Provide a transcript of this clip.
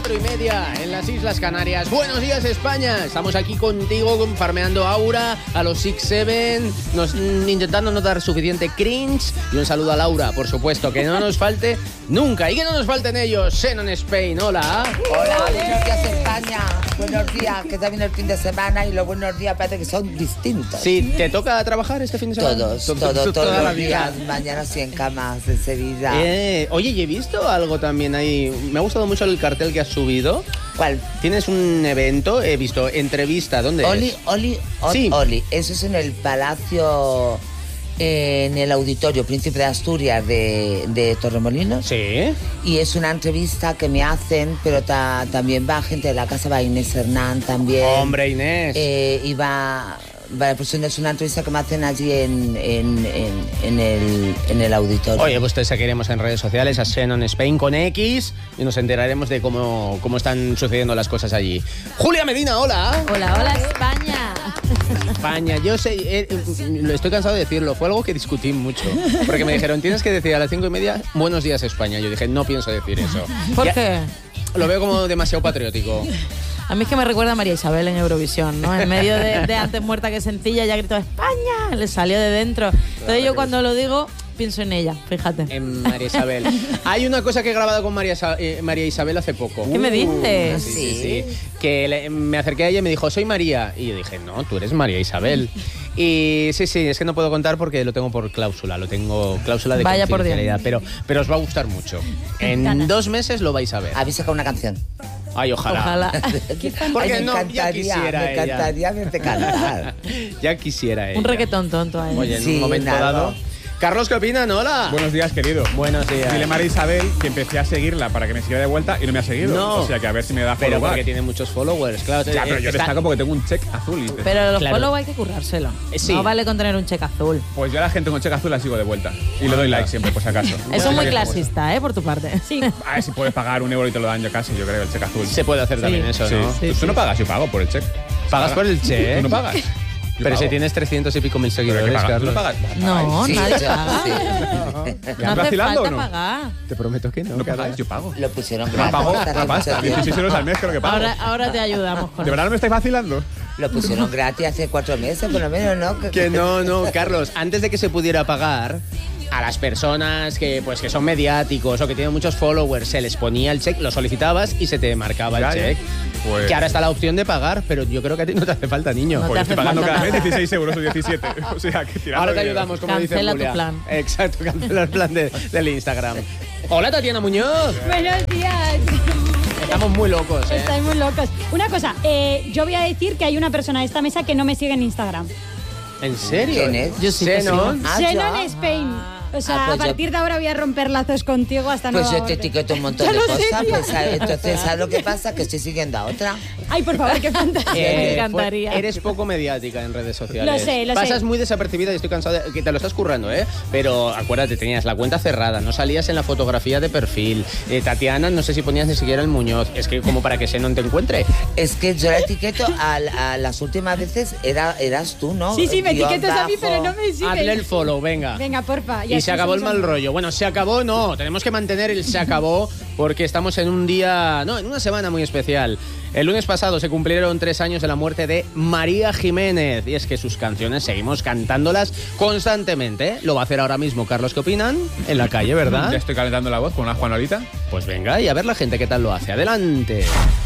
4:30 en las Islas Canarias. Buenos días, España. Estamos aquí contigo, farmeando aura a los 6-7, intentando no dar suficiente cringe. Y un saludo a Laura, por supuesto, que no nos falte nunca. Y que no nos falten ellos. Xenon Spain, hola. Hola, buenos días, España. Buenos días, que también el fin de semana y los buenos días parece que son distintos. Sí, ¿te toca trabajar este fin de semana? Todos los días. Mañana sí en camas de Sevilla. Oye, y he visto algo también ahí. Me ha gustado mucho el cartel que has subido. ¿Cuál? Tienes un evento, he visto, entrevista, ¿dónde es? Oli. Eso es en el Palacio, en el Auditorio Príncipe de Asturias de Torremolinos. Sí. Y es una entrevista que me hacen, pero también va gente de la casa, va Inés Hernán también. Hombre, Inés. Y va... Pues es una entrevista que me hacen allí en el auditorio. Oye, pues te seguiremos en redes sociales a Xenon Spain con X y nos enteraremos de cómo están sucediendo las cosas allí. Julia Medina, hola. Hola, España. España, yo sé, estoy cansado de decirlo, fue algo que discutí mucho, porque me dijeron, tienes que decir a las 5:30, buenos días, España. Yo dije, no pienso decir eso. ¿Por qué? Lo veo como demasiado patriótico. A mí es que me recuerda a María Isabel en Eurovisión, ¿no? En medio de Antes muerta que sencilla, ya gritó ¡España! Le salió de dentro. Entonces yo cuando lo digo, pienso en ella, fíjate. En María Isabel. Hay una cosa que he grabado con María Isabel hace poco. ¿Qué me dices? Sí. Que me acerqué a ella y me dijo, soy María. Y yo dije, no, tú eres María Isabel. Y sí, es que no puedo contar porque lo tengo por cláusula. Lo tengo cláusula de confidencialidad. Pero os va a gustar mucho. En 2 meses lo vais a ver. Habéis sacado una canción. Ay, ojalá. Porque me encantaría verte cantar. Ya quisiera ella. Un reggaetón tonto a ella. Oye, en un momento dado. Carlos, ¿qué opinan? Hola. Buenos días, querido. Buenos días. Dile a María Isabel que empecé a seguirla para que me siga de vuelta y no me ha seguido. No. O sea que a ver si me da follow. Pero porque tiene muchos followers, claro. Ya, pero yo destaco porque tengo un check azul. Pero los follow hay que currárselo. Sí. No vale con tener un check azul. Pues yo a la gente con check azul la sigo de vuelta. Y le doy like siempre, por si acaso. Eso es muy clasista, por tu parte. Sí. A ver si puedes pagar €1 y te lo dan yo casi, yo creo, el check azul. Se puede hacer también eso, sí. ¿no? Sí. ¿Tú no pagas? Yo pago por el check. ¿Pagas por el check? ¿Tú no pagas? Pero si tienes 300 y pico mil seguidores, Carlos. ¿Tú no pagas? No, Sí, nadie sí. paga. No hace vacilando falta o no? pagar. Te prometo que no. ¿No pagáis? Yo pago. Lo pusieron Me gratis. pago esta la pasta, reposición. 16 € al mes creo que pago. Ahora te ayudamos con ¿De verdad no me estáis vacilando? Lo pusieron gratis hace 4 meses, por lo menos, ¿no? Que no, Carlos. Antes de que se pudiera pagar, a las personas que son mediáticos o que tienen muchos followers, se les ponía el check, lo solicitabas y se te marcaba el check. Pues... Que ahora está la opción de pagar, pero yo creo que a ti no te hace falta, niño. No te Pues hace estoy pagando falta cada mes nada. 16 € o 17. O sea, que tirando Ahora te dinero. ayudamos, como dice Cancela Julia. tu plan. Exacto, cancela el plan del Instagram. Hola, Tatiana Muñoz. Buenos días. Estamos muy locos, ¿eh? Estáis muy locos. Una cosa, yo voy a decir que hay una persona de esta mesa que no me sigue en Instagram. ¿En serio? ¿Quién es? Yo sí que Xenon. sí. Xenon ya. Spain. O sea, pues a partir de ahora voy a romper lazos contigo hasta Pues nueva yo te orden. etiqueto un montón Ya de lo sé, cosas, tía. pues entonces ¿sabes lo que pasa? Que estoy siguiendo a otra. Ay, por favor, qué fantasía. Me encantaría. Eres poco mediática en redes sociales. Lo sé. Pasas muy desapercibida y estoy cansado de que te lo estás currando, ¿eh? Pero acuérdate, tenías la cuenta cerrada, no salías en la fotografía de perfil. Tatiana, no sé si ponías ni siquiera el Muñoz. Es que como para que Xenon te encuentre. Es que yo la etiqueto a las últimas veces eras tú, ¿no? Sí, me Guión etiquetas a mí, bajo. pero no me sigue. Hazle el follow, venga. Venga, porfa. Y se acabó el mal rollo. Bueno, se acabó, no. Tenemos que mantener el se acabó porque estamos en un día, no, en una semana muy especial. El lunes pasado se cumplieron 3 años de la muerte de María Jiménez. Y es que sus canciones seguimos cantándolas constantemente, ¿eh? Lo va a hacer ahora mismo. Carlos, ¿qué opinan? En la calle, ¿verdad? Ya estoy calentando la voz con una Juanolita. Pues venga, y a ver la gente qué tal lo hace. Adelante.